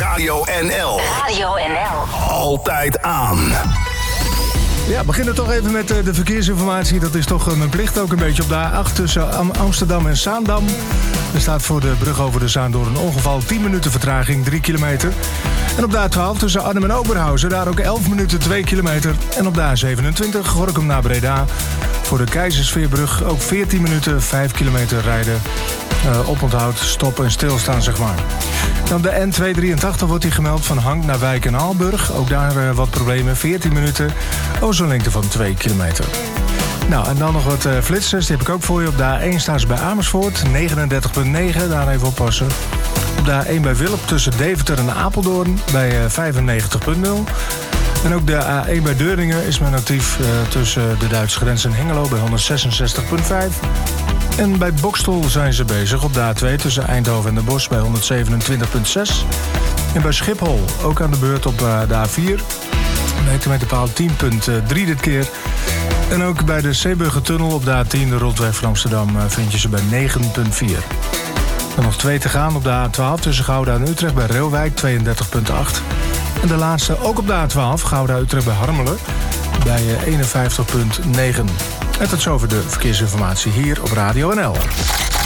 Radio NL. Radio NL. Altijd aan. Ja, we beginnen toch even met de verkeersinformatie. Dat is toch mijn plicht ook een beetje op de A8 tussen Amsterdam en Zaandam. Er staat voor de brug over de Zaan door een ongeval 10 minuten vertraging, 3 kilometer. En op de A12 tussen Arnhem en Oberhausen, daar ook 11 minuten, 2 kilometer. En op de A27 Gorinchem naar Breda. Voor de Keizersveerbrug ook 14 minuten, 5 kilometer rijden. Oponthoud, stoppen en stilstaan, zeg maar. Dan de N283 wordt hier gemeld van Hank naar Wijk en Aalburg. Ook daar wat problemen, 14 minuten, zo'n lengte van 2 kilometer. Nou, en dan nog wat flitsers, die heb ik ook voor je. Op de A1 staan ze bij Amersfoort, 39,9, daar even oppassen. Op de A1 bij Wilp tussen Deventer en Apeldoorn bij 95,0. En ook de A1 bij Deuringen is men actief tussen de Duitse grens en Hengelo bij 166,5. En bij Boxtel zijn ze bezig op de A2 tussen Eindhoven en Den Bosch bij 127,6. En bij Schiphol ook aan de beurt op de A4. Meterpaal 10,3 dit keer. En ook bij de Zeeburgertunnel op de A10, de rondweg van Amsterdam, vind je ze bij 9,4. Dan nog 2 te gaan op de A12 tussen Gouda en Utrecht bij Reeuwijk, 32,8. En de laatste ook op de A12, Gouda-Utrecht bij Harmelen, bij 51,9. En tot zover de verkeersinformatie hier op Radio NL.